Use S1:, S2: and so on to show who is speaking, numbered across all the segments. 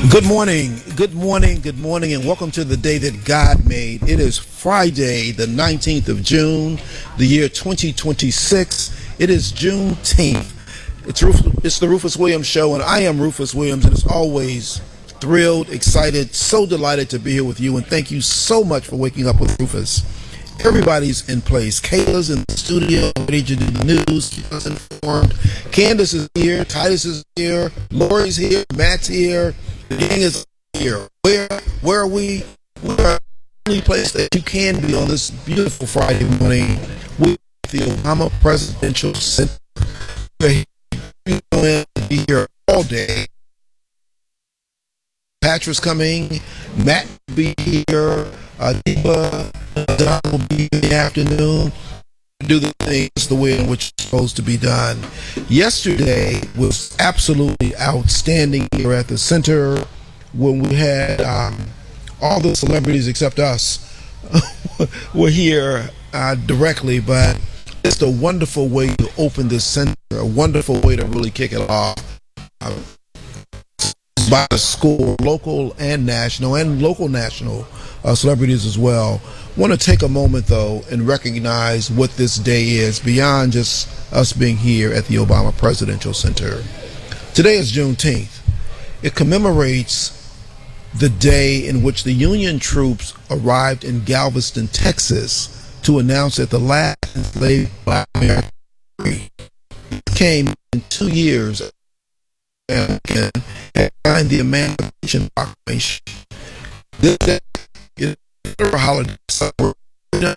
S1: Good morning, and welcome to the day that God made. It is Friday, the 19th of June, the year 2026. It is Juneteenth. It's the Rufus Williams Show, and I am Rufus Williams, and as always, thrilled, excited, so delighted to be here with you, and thank you so much for waking up with Rufus. Everybody's in place. Kayla's in the studio, ready to do the news, keep us informed. Candace is here, Titus is here, Lori's here, Matt's here, the gang is here. Where are we? We're the only place that you can be on this beautiful Friday morning with the Obama Presidential Center. We're going to be here all day. Patrick's coming, Matt will be here, Deba, Don will be in the afternoon. Do the things the way in which it's supposed to be done. Yesterday was absolutely outstanding here at the center when we had all the celebrities except us were here directly, but it's a wonderful way to open this center, a wonderful way to really kick it off. By the school, local and national, and local national celebrities as well. Want to take a moment though and recognize what this day is beyond just us being here at the Obama Presidential Center. Today is Juneteenth. It commemorates the day in which the Union troops arrived in Galveston, Texas, to announce that the last enslaved Black American came in 2 years and signed the Emancipation Proclamation. This day is a holiday in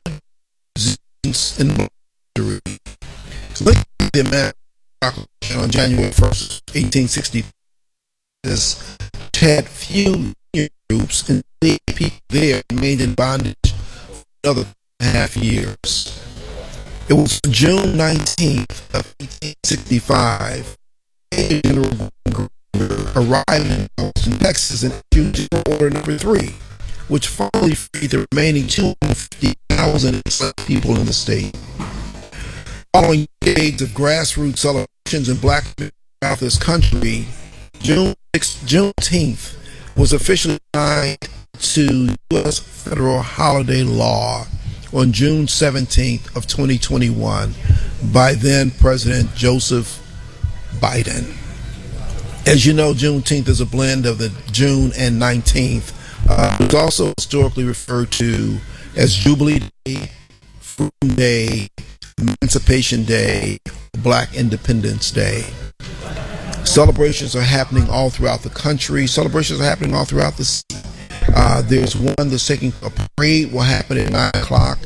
S1: the Emancipation Proclamation on January 1st, 1860. This had few troops and people there remained in bondage for another half years. It was June 19th of 1865. General arrived in Austin, Texas, and issued Order Number 3, which finally freed the remaining 250,000 enslaved people in the state. Following decades of grassroots celebrations in Black throughout this country, Juneteenth was officially signed to U.S. federal holiday law on June 17th of 2021 by then President Joseph Biden. As you know, Juneteenth is a blend of the June and 19th. It's also historically referred to as Jubilee Day, Freedom Day, Emancipation Day, Black Independence Day. Celebrations are happening all throughout the country. Celebrations are happening all throughout the city. There's one that's taking a parade will happen at 9 o'clock.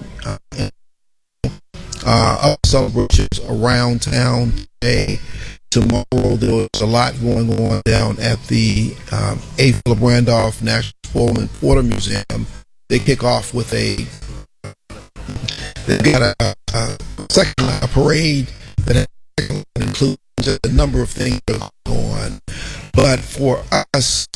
S1: Other celebrations around town today. Tomorrow there's a lot going on down at the A. Philip Randolph National Spoil and Porter Museum. They kick off with they've got a parade that includes a number of things that are going on. But for us,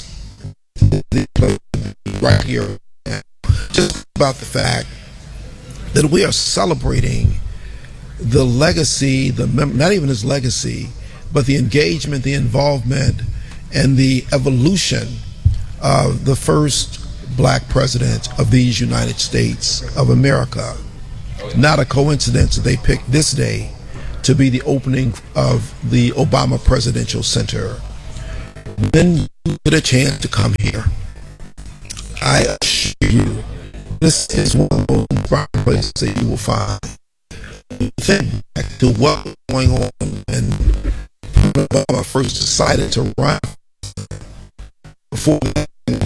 S1: right here, just about the fact that we are celebrating the legacy, not even his legacy, but the engagement, the involvement, and the evolution of the first Black president of these United States of America. Not a coincidence that they picked this day to be the opening of the Obama Presidential Center. When you get a chance to come here, I assure you, this is one of the most important places that you will find. Think back to what was going on when Obama first decided to run. Before that,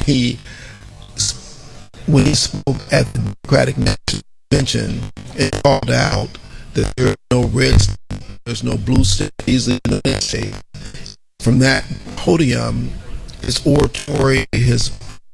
S1: when he spoke at the Democratic National Convention, it called out that there are no red states, there's no blue states, he's in the red state. From that podium, his oratory, his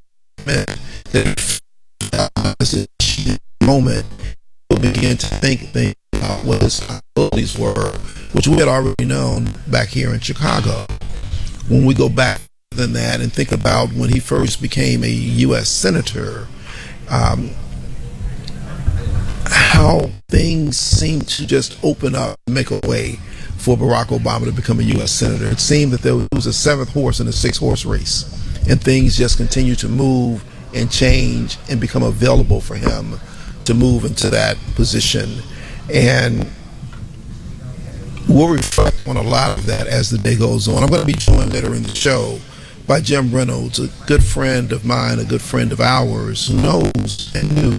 S1: moment, he began to think about what his possibilities were, which we had already known back here in Chicago. When we go back than that and think about when he first became a U.S. Senator, how things seemed to just open up and make a way for Barack Obama to become a U.S. Senator. It seemed that there was a seventh horse in a six-horse race. and things just continue to move and change and become available for him to move into that position. And we'll reflect on a lot of that as the day goes on. I'm going to be joined later in the show by Jim Reynolds, a good friend of mine, a good friend of ours, who knows and knew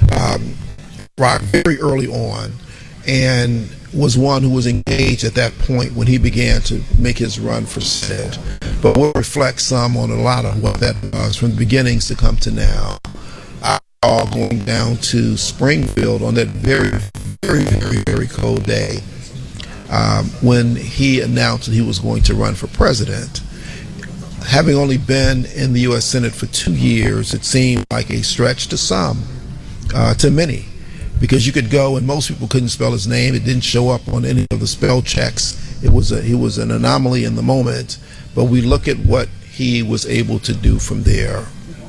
S1: Rock very early on, and was one who was engaged at that point when he began to make his run for Senate. But we'll reflect some on a lot of what that was from the beginnings to come to now. All going down to Springfield on that very, very, very, very cold day when he announced that he was going to run for president. Having only been in the U.S. Senate for 2 years, it seemed like a stretch to some, to many, because you could go and most people couldn't spell his name. It didn't show up on any of the spell checks. He was an anomaly in the moment, but we look at what he was able to do from there.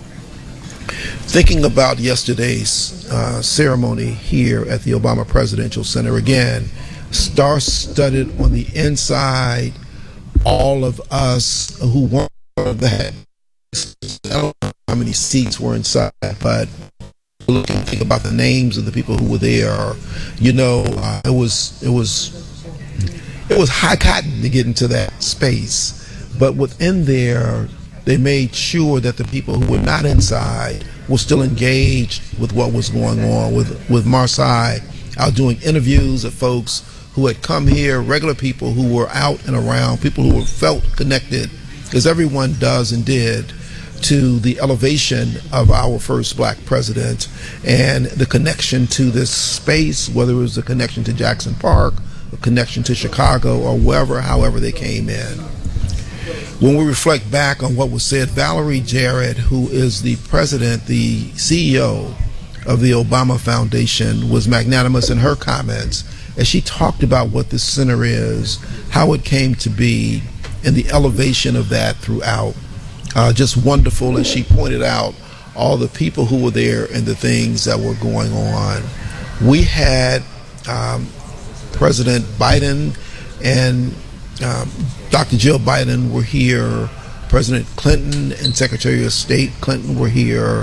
S1: Thinking about yesterday's ceremony here at the Obama Presidential Center, again, star-studded on the inside, all of us who weren't that. I don't know how many seats were inside, but look and think about the names of the people who were there. You know, it was high cotton to get into that space, but within there, they made sure that the people who were not inside were still engaged with what was going on, with Marseille out doing interviews of folks who had come here, regular people who were out and around, people who felt connected, as everyone does and did, to the elevation of our first black president and the connection to this space, whether it was a connection to Jackson Park, a connection to Chicago, or wherever, however they came in. When we reflect back on what was said, Valerie Jarrett, who is the president, the CEO of the Obama Foundation, was magnanimous in her comments as she talked about what the center is, how it came to be, and the elevation of that throughout. Just wonderful, as she pointed out all the people who were there and the things that were going on. We had President Biden and Dr. Jill Biden were here. President Clinton and Secretary of State Clinton were here.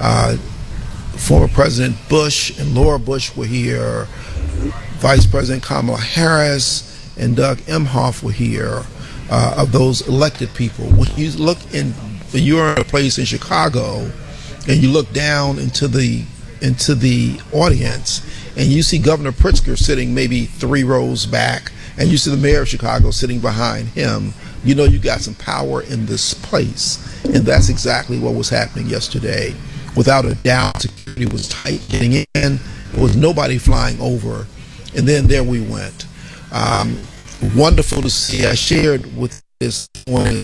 S1: Former President Bush and Laura Bush were here. Vice President Kamala Harris and Doug Emhoff were here. Of those elected people, when you look in, when you're in a place in Chicago, and you look down into the audience, and you see Governor Pritzker sitting maybe 3 rows back, and you see the mayor of Chicago sitting behind him, you know you got some power in this place. And that's exactly what was happening yesterday. Without a doubt, security was tight getting in. There was nobody flying over. And then there we went. Wonderful to see. I shared with this morning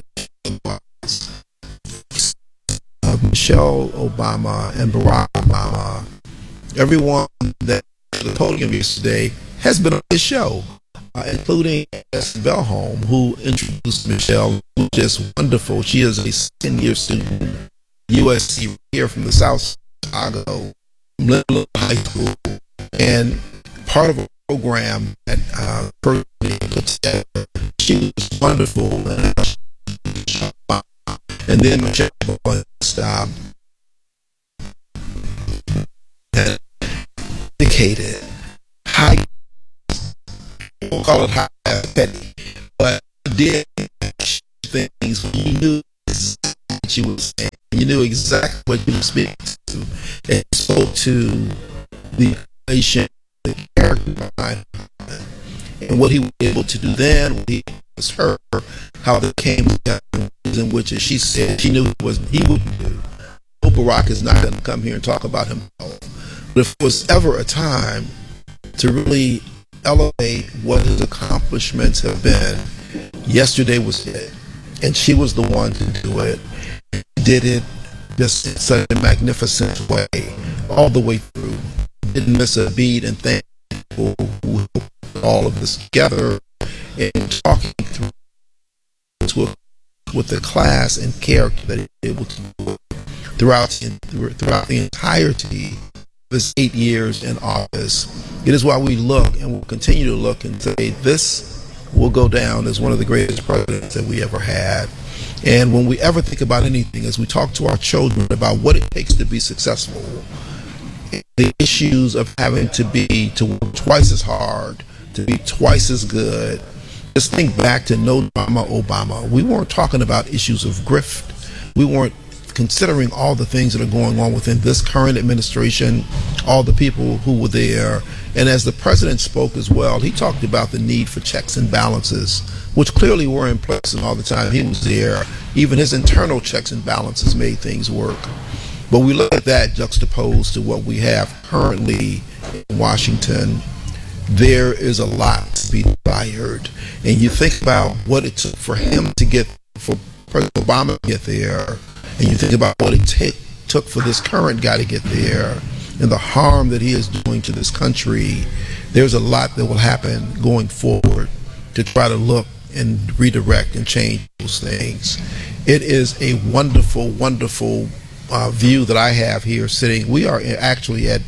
S1: Michelle Obama and Barack Obama. Everyone that the podium yesterday has been on this show, including S. Bellholm, who introduced Michelle, who's just wonderful. She is a 10-year student, USC, here from the South Chicago, from Little High School, and part of a program that put together. She was wonderful, and then Michelle stopped and indicated high. We'll call it high petty, but did things when you knew exactly what you were saying. You knew exactly what you were speaking to, and spoke to the relation, the character behind it, and what he was able to do then, what he was her, how they came together, in which, as she said, she knew what he would do. Barack is not going to come here and talk about himself. But if there was ever a time to really elevate what his accomplishments have been, yesterday was it. And she was the one to do it. Did it just in such a magnificent way, all the way through. Didn't miss a beat, and thank people who put all of this together and talking through with the class and character that he was able to do it throughout the entirety of his 8 years in office. It is why we look and will continue to look and say this will go down as one of the greatest presidents that we ever had. And when we ever think about anything, as we talk to our children about what it takes to be successful, the issues of having to work twice as hard, to be twice as good. Just think back to no drama Obama. We weren't talking about issues of grift. We weren't considering all the things that are going on within this current administration, all the people who were there. And as the president spoke as well, he talked about the need for checks and balances, which clearly were in place, and all the time he was there, even his internal checks and balances made things work. But we look at that juxtaposed to what we have currently in Washington. There is a lot to be desired. And you think about what it took for him to get, for President Obama to get there, and you think about what it took for this current guy to get there, and the harm that he is doing to this country. There's a lot that will happen going forward to try to look and redirect and change those things. It is a wonderful, wonderful view that I have here sitting. We are actually at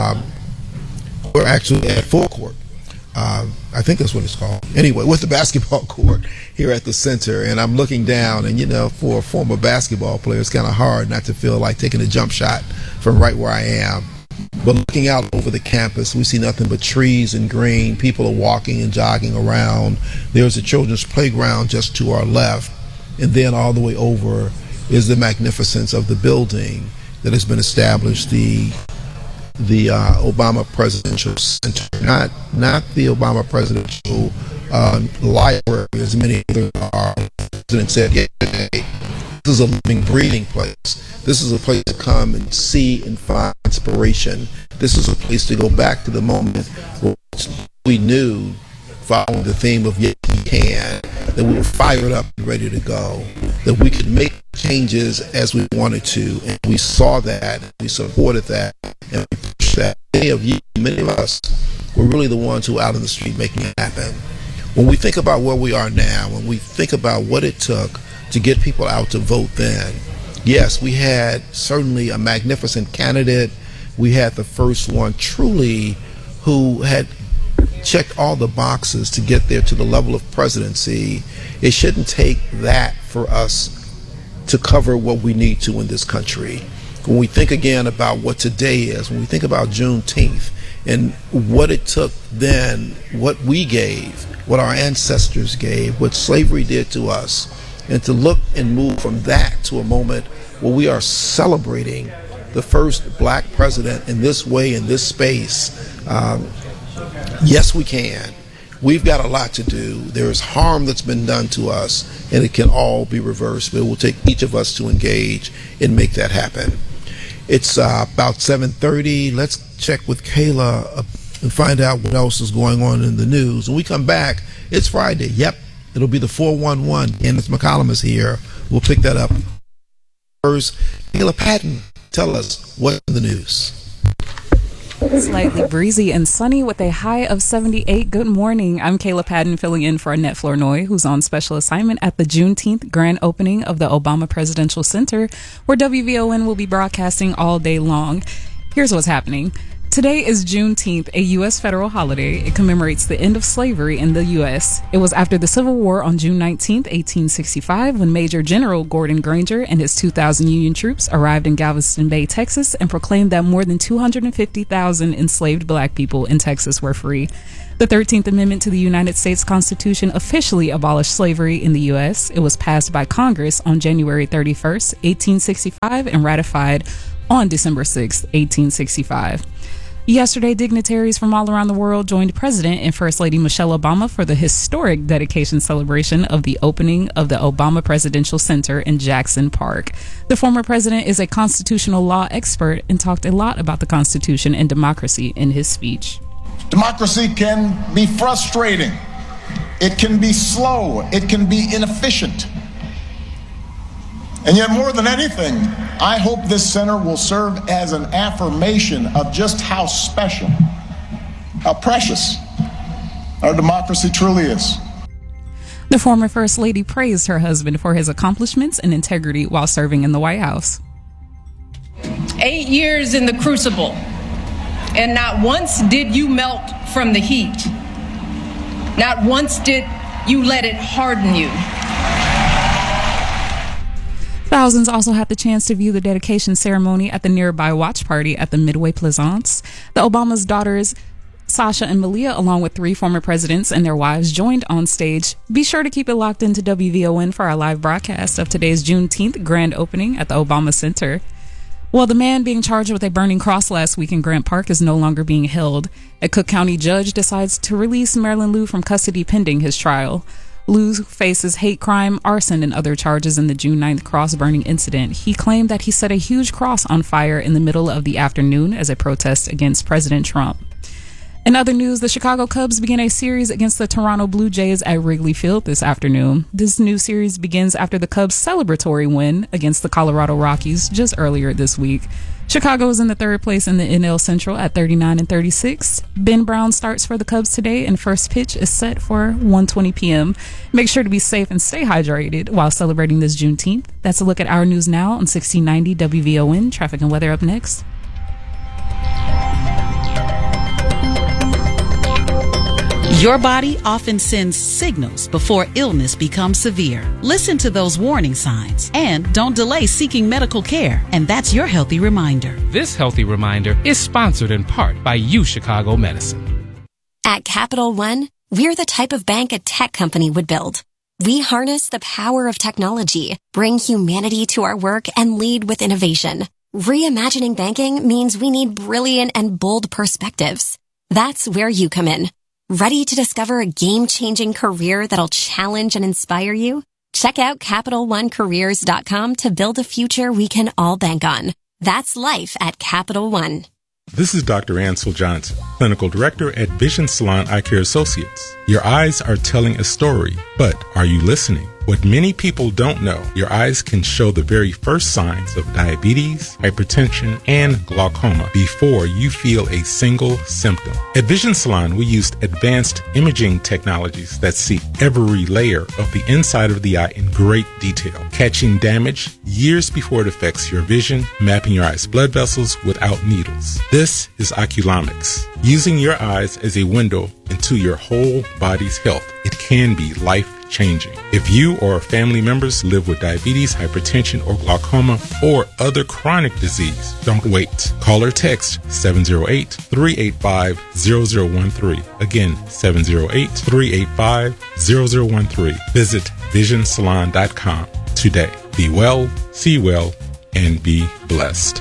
S1: full court. I think that's what it's called. Anyway, with the basketball court here at the center, and I'm looking down, and for a former basketball player, it's kind of hard not to feel like taking a jump shot from right where I am. But looking out over the campus, we see nothing but trees and green. People are walking and jogging around. There's a children's playground just to our left, and then all the way over is the magnificence of the building that has been established, the Obama Presidential Center, not the Obama Presidential Library, as many others are. The president said yesterday, this is a living, breathing place. This is a place to come and see and find inspiration. This is a place to go back to the moment where we knew, following the theme of Yes We Can, that we were fired up and ready to go, that we could make changes as we wanted to, and we saw that, we supported that, and we pushed that. Many of us were really the ones who were out in the street making it happen. When we think about where we are now, when we think about what it took to get people out to vote then, yes, we had certainly a magnificent candidate. We had the first one truly who had checked all the boxes to get there to the level of presidency. It shouldn't take that for us to cover what we need to in this country. When we think again about what today is, when we think about Juneteenth and what it took then, what we gave, what our ancestors gave, what slavery did to us, and to look and move from that to a moment where we are celebrating the first black president in this way, in this space. Yes, we can. We've got a lot to do. There is harm that's been done to us, and it can all be reversed. But it will take each of us to engage and make that happen. It's about 7:30. Let's check with Kayla and find out what else is going on in the news. When we come back, it's Friday. Yep, it'll be the 411. Dennis McCollum is here. We'll pick that up. First, Kayla Patton, tell us what's in the news.
S2: Slightly breezy and sunny with a high of 78. Good morning. I'm Kayla Patton, filling in for Annette Flournoy, who's on special assignment at the Juneteenth grand opening of the Obama Presidential Center, where WVON will be broadcasting all day long. Here's what's happening. Today is Juneteenth, a U.S. federal holiday. It commemorates the end of slavery in the U.S. It was after the Civil War on June 19, 1865, when Major General Gordon Granger and his 2,000 Union troops arrived in Galveston Bay, Texas, and proclaimed that more than 250,000 enslaved black people in Texas were free. The 13th Amendment to the United States Constitution officially abolished slavery in the U.S. It was passed by Congress on January 31, 1865, and ratified on December 6, 1865. Yesterday, dignitaries from all around the world joined President and First Lady Michelle Obama for the historic dedication celebration of the opening of the Obama Presidential Center in Jackson Park. The former president is a constitutional law expert and talked a lot about the Constitution and democracy in his speech.
S3: Democracy can be frustrating. It can be slow. It can be inefficient. And yet, more than anything, I hope this center will serve as an affirmation of just how special, how precious our democracy truly is.
S2: The former First Lady praised her husband for his accomplishments and integrity while serving in the White House.
S4: 8 years in the crucible, and not once did you melt from the heat. Not once did you let it harden you.
S2: Thousands also had the chance to view the dedication ceremony at the nearby watch party at the Midway Plaisance. The Obama's daughters, Sasha and Malia, along with 3 former presidents and their wives, joined on stage. Be sure to keep it locked into WVON for our live broadcast of today's Juneteenth grand opening at the Obama Center. Well, the man being charged with a burning cross last week in Grant Park is no longer being held. A Cook County judge decides to release Marilyn Liu from custody pending his trial. Liu faces hate crime, arson, and other charges in the June 9th cross-burning incident. He claimed that he set a huge cross on fire in the middle of the afternoon as a protest against President Trump. In other news, the Chicago Cubs begin a series against the Toronto Blue Jays at Wrigley Field this afternoon. This new series begins after the Cubs' celebratory win against the Colorado Rockies just earlier this week. Chicago is in the 3rd place in the NL Central at 39-36. Ben Brown starts for the Cubs today, and first pitch is set for 1:20 p.m. Make sure to be safe and stay hydrated while celebrating this Juneteenth. That's a look at our news now on 1690 WVON. Traffic and weather up next.
S5: Your body often sends signals before illness becomes severe. Listen to those warning signs and don't delay seeking medical care. And that's your healthy reminder.
S6: This healthy reminder is sponsored in part by U Chicago Medicine.
S7: At Capital One, we're the type of bank a tech company would build. We harness the power of technology, bring humanity to our work, and lead with innovation. Reimagining banking means we need brilliant and bold perspectives. That's where you come in. Ready to discover a game-changing career that'll challenge and inspire you? Check out CapitalOneCareers.com to build a future we can all bank on. That's life at Capital One.
S8: This is Dr. Ansel Johnson, Clinical Director at Vision Salon Eye Care Associates. Your eyes are telling a story, but are you listening? What many people don't know, your eyes can show the very first signs of diabetes, hypertension, and glaucoma before you feel a single symptom. At Vision Salon, we used advanced imaging technologies that see every layer of the inside of the eye in great detail, catching damage years before it affects your vision, mapping your eye's blood vessels without needles. This is Oculomics, using your eyes as a window into your whole body's health. It can be life-changing. If you or family members live with diabetes, hypertension, or glaucoma, or other chronic disease, don't wait. Call or text 708-385-0013. Again, 708-385-0013. Visit visionsalon.com today. Be well, see well, and be blessed.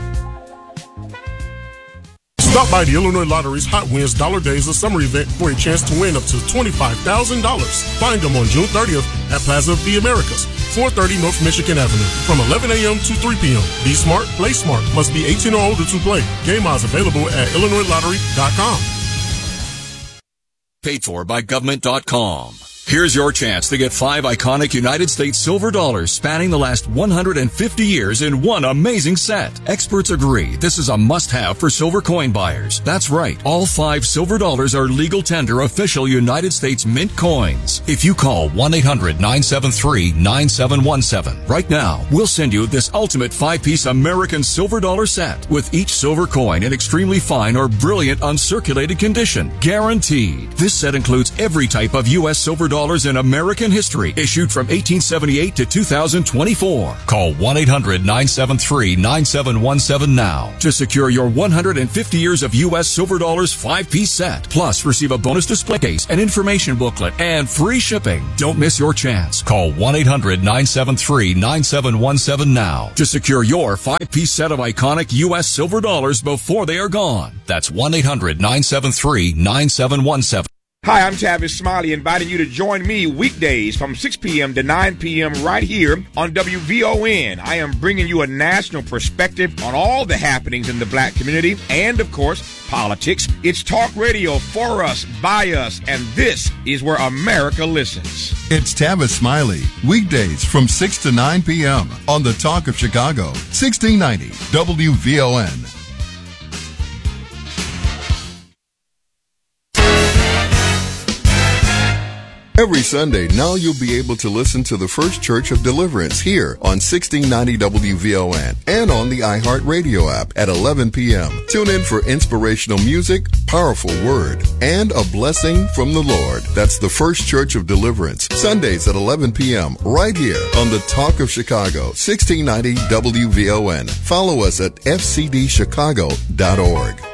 S9: Stop by the Illinois Lottery's Hot Wins Dollar Days of Summer event for a chance to win up to $25,000. Find them on June 30th at Plaza of the Americas, 430 North Michigan Avenue, from 11 a.m. to 3 p.m. Be smart, play smart. Must be 18 or older to play. Game odds available at IllinoisLottery.com.
S10: Paid for by government.com. Here's your chance to get 5 iconic United States silver dollars spanning the last 150 years in one amazing set. Experts agree this is a must-have for silver coin buyers. That's right. All 5 silver dollars are legal tender official United States mint coins. If you call 1-800-973-9717 right now, we'll send you this ultimate 5-piece American silver dollar set with each silver coin in extremely fine or brilliant uncirculated condition. Guaranteed. This set includes every type of U.S. silver dollars in American history, issued from 1878 to 2024. Call 1-800-973-9717 now to secure your 150 years of U.S. silver dollars 5-piece set. Plus, receive a bonus display case, an information booklet, and free shipping. Don't miss your chance. Call 1-800-973-9717 now to secure your 5-piece set of iconic U.S. silver dollars before they are gone. That's 1-800-973-9717.
S11: Hi, I'm Tavis Smiley, inviting you to join me weekdays from 6 p.m. to 9 p.m. right here on WVON. I am bringing you a national perspective on all the happenings in the black community and, of course, politics. It's talk radio for us, by us, and this is where America listens.
S12: It's Tavis Smiley, weekdays from 6 to 9 p.m. on the Talk of Chicago, 1690 WVON. Every Sunday, now you'll be able to listen to the First Church of Deliverance here on 1690 WVON and on the iHeartRadio app at 11 p.m. Tune in for inspirational music, powerful word, and a blessing from the Lord. That's the First Church of Deliverance, Sundays at 11 p.m. right here on the Talk of Chicago, 1690 WVON. Follow us at fcdchicago.org.